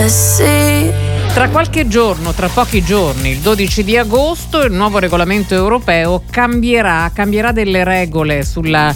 Tra qualche giorno, tra pochi giorni, il 12 di agosto, il nuovo regolamento europeo cambierà delle regole sulla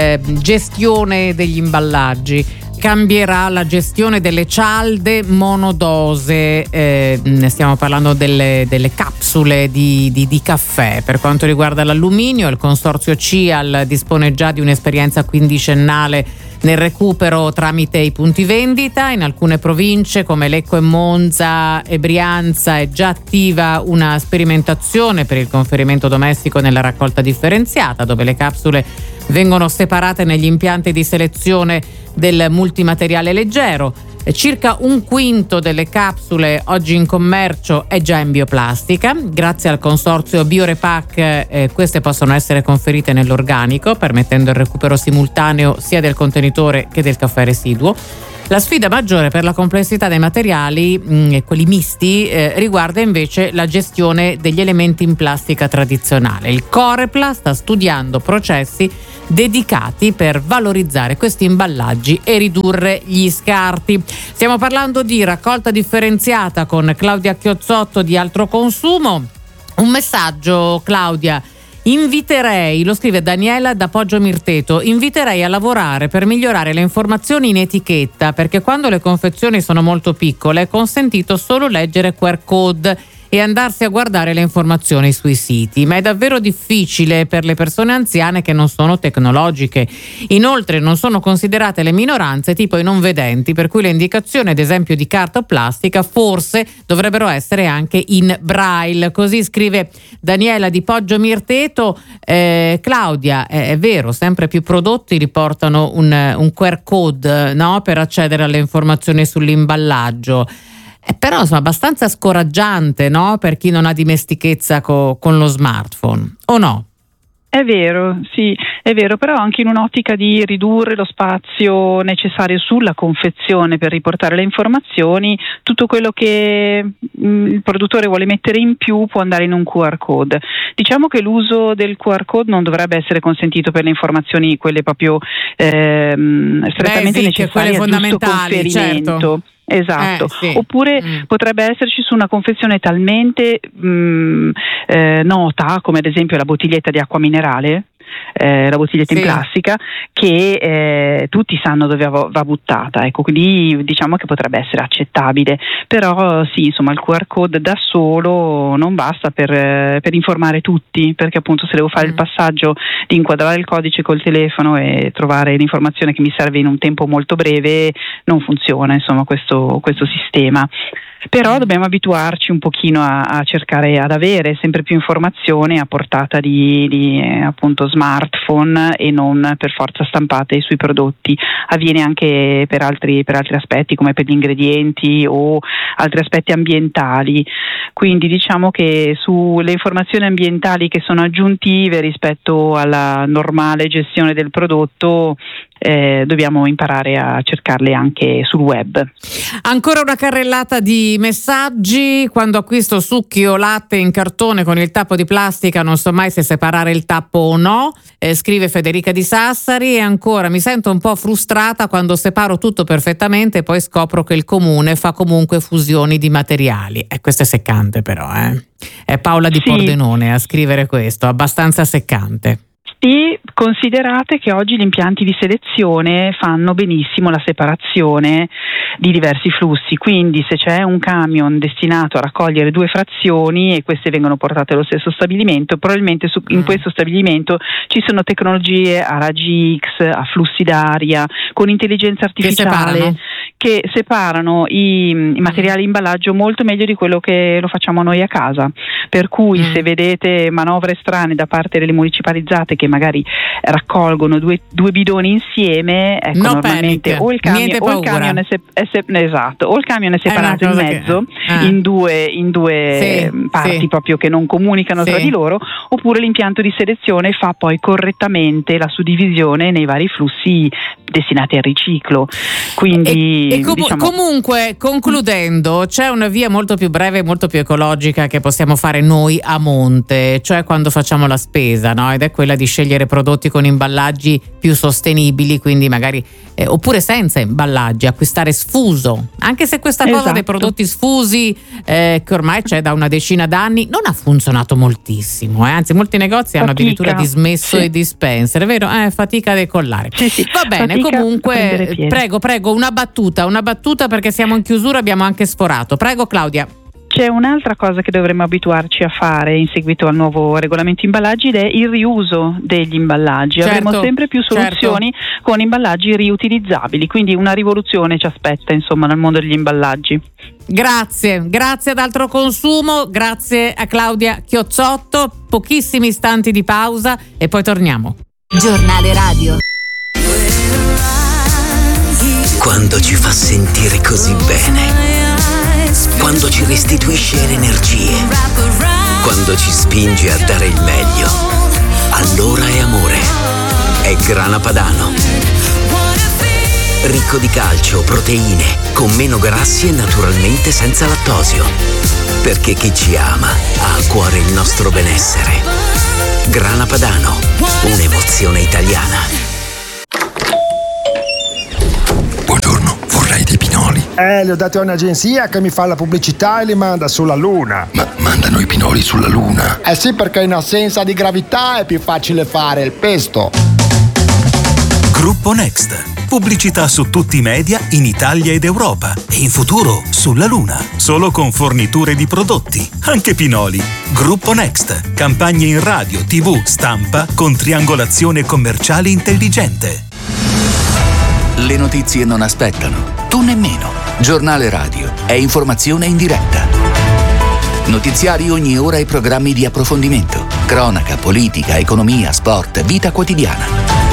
gestione degli imballaggi. Cambierà la gestione delle cialde monodose, stiamo parlando delle capsule di caffè. Per quanto riguarda l'alluminio, il consorzio CIAL dispone già di un'esperienza quindicennale nel recupero tramite i punti vendita. In alcune province come Lecco e Monza e Brianza è già attiva una sperimentazione per il conferimento domestico nella raccolta differenziata, dove le capsule vengono separate negli impianti di selezione del multimateriale leggero. Circa un quinto delle capsule oggi in commercio è già in bioplastica. Grazie al consorzio Biorepack queste possono essere conferite nell'organico, permettendo il recupero simultaneo sia del contenitore che del caffè residuo. La sfida maggiore per la complessità dei materiali, quelli misti, riguarda invece la gestione degli elementi in plastica tradizionale. Il Corepla sta studiando processi dedicati per valorizzare questi imballaggi e ridurre gli scarti. Stiamo parlando di raccolta differenziata con Claudia Chiozzotto di Altro Consumo. Un messaggio, Claudia. Inviterei, lo scrive Daniela da Poggio Mirteto, inviterei a lavorare per migliorare le informazioni in etichetta, perché quando le confezioni sono molto piccole è consentito solo leggere QR code e andarsi a guardare le informazioni sui siti, ma è davvero difficile per le persone anziane che non sono tecnologiche. Inoltre non sono considerate le minoranze tipo i non vedenti, per cui le indicazioni ad esempio di carta o plastica forse dovrebbero essere anche in braille. Così scrive Daniela di Poggio Mirteto. Claudia, è vero, sempre più prodotti riportano un QR code, no, per accedere alle informazioni sull'imballaggio. Però insomma abbastanza scoraggiante, no? Per chi non ha dimestichezza con lo smartphone, o no? È vero, sì, è vero, però anche in un'ottica di ridurre lo spazio necessario sulla confezione per riportare le informazioni, tutto quello che il produttore vuole mettere in più può andare in un QR code. Diciamo che l'uso del QR code non dovrebbe essere consentito per le informazioni quelle proprio strettamente necessarie al giusto conferimento. Certo. Esatto, sì. Oppure potrebbe esserci su una confezione talmente nota, come ad esempio la bottiglietta di acqua minerale, la bottiglietta in plastica, che tutti sanno dove va buttata, ecco, quindi diciamo che potrebbe essere accettabile, però sì, insomma il QR code da solo non basta per informare tutti, perché appunto se devo fare il passaggio di inquadrare il codice col telefono e trovare l'informazione che mi serve in un tempo molto breve non funziona, insomma, questo sistema. Però dobbiamo abituarci un pochino a cercare ad avere sempre più informazioni a portata di appunto smartphone e non per forza stampate sui prodotti. Avviene anche per altri aspetti, come per gli ingredienti o altri aspetti ambientali. Quindi diciamo che sulle informazioni ambientali che sono aggiuntive rispetto alla normale gestione del prodotto dobbiamo imparare a cercarle anche sul web. Ancora una carrellata di messaggi. Quando acquisto succhi o latte in cartone con il tappo di plastica non so mai se separare il tappo o no, scrive Federica di Sassari. E ancora, mi sento un po' frustrata quando separo tutto perfettamente e poi scopro che il comune fa comunque fusioni di materiali. Questo è seccante però, È Paola di Pordenone a scrivere questo, abbastanza seccante. E considerate che oggi gli impianti di selezione fanno benissimo la separazione di diversi flussi, quindi se c'è un camion destinato a raccogliere due frazioni e queste vengono portate allo stesso stabilimento, probabilmente in questo stabilimento ci sono tecnologie a raggi X, a flussi d'aria, con intelligenza artificiale che separano i materiali imballaggio molto meglio di quello che lo facciamo noi a casa, per cui se vedete manovre strane da parte delle municipalizzate che magari raccolgono due bidoni insieme, ecco, no, normalmente panic. o il camion è separato in mezzo in due parti proprio che non comunicano tra di loro, oppure l'impianto di selezione fa poi correttamente la suddivisione nei vari flussi destinati al riciclo, quindi E comunque, concludendo, c'è una via molto più breve e molto più ecologica che possiamo fare noi a monte, cioè quando facciamo la spesa, no? Ed è quella di scegliere prodotti con imballaggi più sostenibili, quindi magari oppure senza imballaggi, acquistare sfuso, anche se questa cosa dei prodotti sfusi che ormai c'è da una decina d'anni non ha funzionato moltissimo, anzi molti negozi hanno addirittura dismesso i dispenser, è vero? Fatica a decollare. Sì. Va bene, comunque prego una battuta perché siamo in chiusura, abbiamo anche sforato. Prego Claudia. C'è un'altra cosa che dovremmo abituarci a fare in seguito al nuovo regolamento imballaggi ed è il riuso degli imballaggi. Avremo sempre più soluzioni con imballaggi riutilizzabili, quindi una rivoluzione ci aspetta insomma nel mondo degli imballaggi. Grazie ad Altro Consumo, grazie a Claudia Chiozzotto, pochissimi istanti di pausa e poi torniamo. Giornale Radio. Quando ci fa sentire così bene, quando ci restituisce le energie, quando ci spinge a dare il meglio, allora è amore. È Grana Padano. Ricco di calcio, proteine, con meno grassi e naturalmente senza lattosio. Perché chi ci ama ha a cuore il nostro benessere. Grana Padano, un'emozione italiana. Buongiorno, vorrei dei pinoli. Li ho dati a un'agenzia che mi fa la pubblicità e li manda sulla Luna. Ma mandano i pinoli sulla Luna? Sì, perché in assenza di gravità è più facile fare il pesto. Gruppo Next. Pubblicità su tutti i media in Italia ed Europa e in futuro sulla Luna. Solo con forniture di prodotti, anche pinoli. Gruppo Next. Campagne in radio, TV, stampa con triangolazione commerciale intelligente. Le notizie non aspettano, tu nemmeno. Giornale Radio è informazione in diretta. Notiziari ogni ora e programmi di approfondimento. Cronaca, politica, economia, sport, vita quotidiana.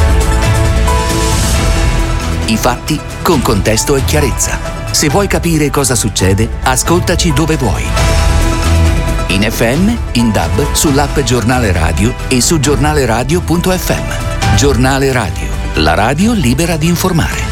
I fatti con contesto e chiarezza. Se vuoi capire cosa succede, ascoltaci dove vuoi. In FM, in DAB, sull'app Giornale Radio e su giornaleradio.fm. Giornale Radio. La radio libera di informare.